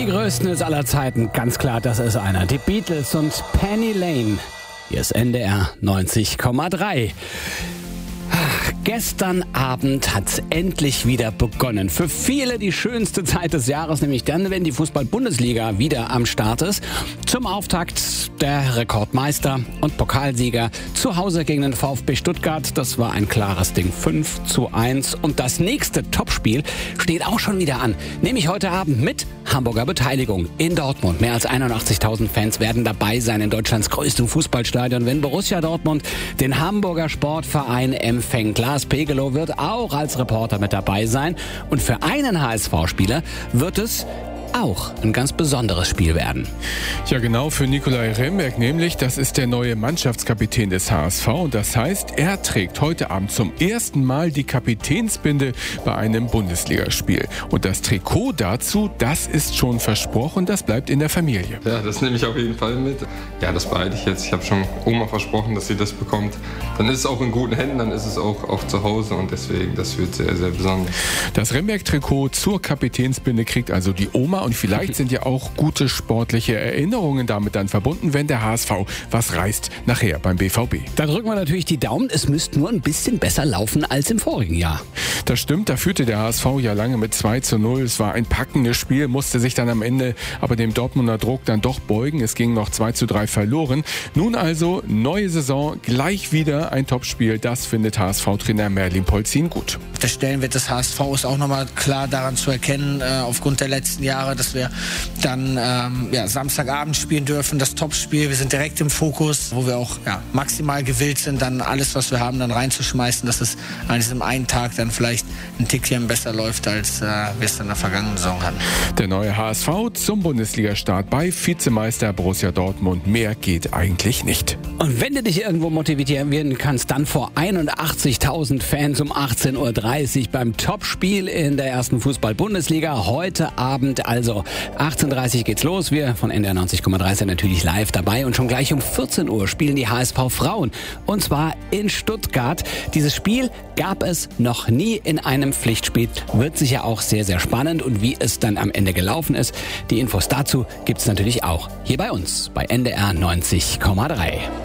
Die größten Hits aller Zeiten, ganz klar, das ist einer. Die Beatles und Penny Lane. Hier ist NDR 90,3. Gestern Abend hat's endlich wieder begonnen. Für viele die schönste Zeit des Jahres, nämlich dann, wenn die Fußball-Bundesliga wieder am Start ist. Zum Auftakt der Rekordmeister und Pokalsieger zu Hause gegen den VfB Stuttgart. Das war ein klares Ding, 5:1. Und das nächste Topspiel steht auch schon wieder an, nämlich heute Abend mit Hamburger Beteiligung in Dortmund. Mehr als 81.000 Fans werden dabei sein in Deutschlands größtem Fußballstadion, wenn Borussia Dortmund den Hamburger Sportverein empfängt. Lars Pegelow wird auch als Reporter mit dabei sein. Und für einen HSV-Spieler wird es auch ein ganz besonderes Spiel werden. Ja, genau, für Nicolai Remberg nämlich. Das ist der neue Mannschaftskapitän des HSV. Und das heißt, er trägt heute Abend zum ersten Mal die Kapitänsbinde bei einem Bundesligaspiel. Und das Trikot dazu, das ist schon versprochen, das bleibt in der Familie. Ja, das nehme ich auf jeden Fall mit. Ja, das behalte ich jetzt. Ich habe schon Oma versprochen, dass sie das bekommt. Dann ist es auch in guten Händen, dann ist es auch zu Hause. Und deswegen, das wird sehr, sehr besonders. Das Remberg-Trikot zur Kapitänsbinde kriegt also die Oma. Und vielleicht sind ja auch gute sportliche Erinnerungen damit dann verbunden, wenn der HSV was reißt nachher beim BVB. Da drücken wir natürlich die Daumen. Es müsste nur ein bisschen besser laufen als im vorigen Jahr. Das stimmt, da führte der HSV ja lange mit 2:0. Es war ein packendes Spiel, musste sich dann am Ende aber dem Dortmunder Druck dann doch beugen. Es ging noch 2:3 verloren. Nun also neue Saison, gleich wieder ein Topspiel. Das findet HSV-Trainer Merlin Polzin gut. Der Stellenwert des HSV ist auch nochmal klar daran zu erkennen, aufgrund der letzten Jahre, dass wir dann Samstagabend spielen dürfen, das Topspiel. Wir sind direkt im Fokus, wo wir auch maximal gewillt sind, dann alles, was wir haben, dann reinzuschmeißen, dass es an diesem einen Tag dann vielleicht ein Tickchen besser läuft, als wir es in der vergangenen Saison hatten. Der neue HSV zum Bundesligastart bei Vizemeister Borussia Dortmund. Mehr geht eigentlich nicht. Und wenn du dich irgendwo motivieren kannst, dann vor 81.000 Fans um 18:30 Uhr beim Topspiel in der ersten Fußball-Bundesliga. Heute Abend, also 18:30 Uhr geht's los. Wir von NDR 90,3 sind natürlich live dabei. Und schon gleich um 14 Uhr spielen die HSV Frauen. Und zwar in Stuttgart. Dieses Spiel gab es noch nie in einem Pflichtspiel. Wird sicher auch sehr, sehr spannend. Und wie es dann am Ende gelaufen ist, die Infos dazu gibt's natürlich auch hier bei uns, bei NDR 90,3.